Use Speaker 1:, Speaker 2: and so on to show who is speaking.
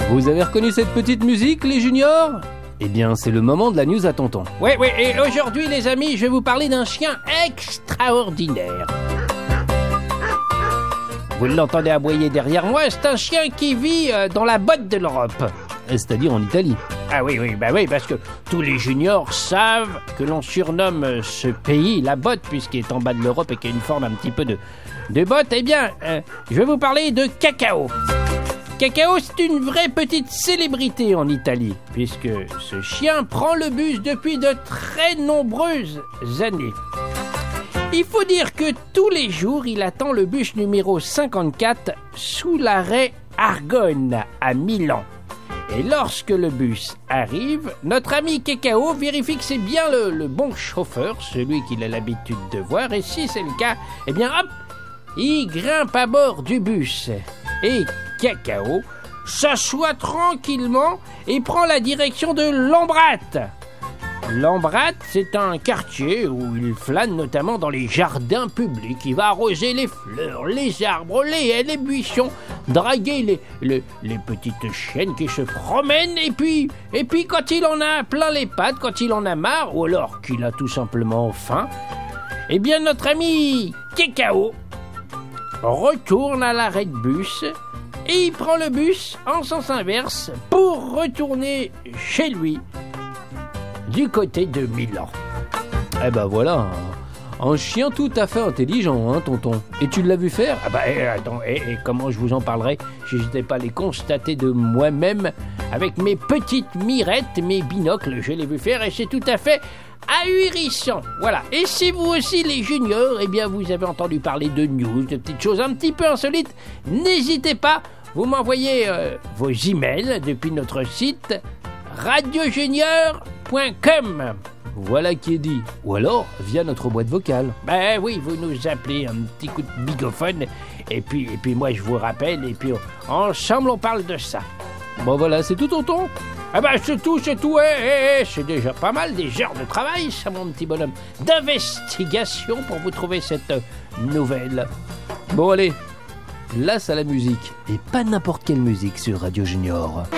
Speaker 1: Vous avez reconnu cette petite musique, les juniors ? Eh bien, c'est le moment de la news à tonton.
Speaker 2: Oui, et aujourd'hui, les amis, je vais vous parler d'un chien extraordinaire. Vous l'entendez aboyer derrière moi, c'est un chien qui vit dans la botte de l'Europe.
Speaker 1: C'est-à-dire en Italie.
Speaker 2: Ah oui, parce que tous les juniors savent que l'on surnomme ce pays la botte, puisqu'il est en bas de l'Europe et qu'il a une forme un petit peu de botte. Eh bien, je vais vous parler de Cacao. Cacao, c'est une vraie petite célébrité en Italie, puisque ce chien prend le bus depuis de très nombreuses années. Il faut dire que tous les jours, il attend le bus numéro 54 sous l'arrêt Argonne à Milan. Et lorsque le bus arrive, notre ami Cacao vérifie que c'est bien le bon chauffeur, celui qu'il a l'habitude de voir, et si c'est le cas, eh bien hop, il grimpe à bord du bus. Et Cacao s'assoit tranquillement et prend la direction de Lambrate. Lambrate, c'est un quartier où il flâne notamment dans les jardins publics. Il va arroser les fleurs, les arbres, les haies, les buissons, draguer les petites chiennes qui se promènent. Et puis quand il en a plein les pattes, quand il en a marre, ou alors qu'il a tout simplement faim, eh bien notre ami Cacao retourne à l'arrêt de bus et il prend le bus en sens inverse pour retourner chez lui du côté de Milan.
Speaker 1: Eh ben voilà, un chien tout à fait intelligent, hein, tonton. Et tu l'as vu faire ?
Speaker 2: Ah bah attends, et comment je vous en parlerai ? Je n'hésitais pas à les constater de moi-même avec mes petites mirettes, mes binocles, je l'ai vu faire et c'est tout à fait ahurissant. Voilà. Et si vous aussi les juniors, eh bien vous avez entendu parler de news, de petites choses un petit peu insolites, n'hésitez pas, vous m'envoyez vos emails depuis notre site radiojunior.com.
Speaker 1: Voilà qui est dit. Ou alors via notre boîte vocale.
Speaker 2: Ben oui, vous nous appelez un petit coup de bigophone et puis moi je vous rappelle et puis ensemble on parle de ça.
Speaker 1: Bon voilà, c'est tout tonton.
Speaker 2: Ah ben c'est tout, c'est déjà pas mal, des heures de travail ça mon petit bonhomme, d'investigation pour vous trouver cette nouvelle.
Speaker 1: Bon allez, place à la musique, et pas n'importe quelle musique sur Radio Junior.